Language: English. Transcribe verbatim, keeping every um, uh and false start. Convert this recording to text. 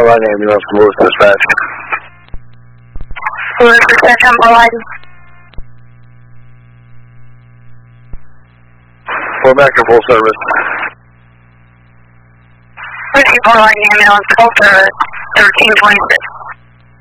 Line ambulance from Lewis Dispatch. Lewis Dispatch on Bar Line. We're back in full service. Lewis Bar Line ambulance, full service, thirteen twenty-six.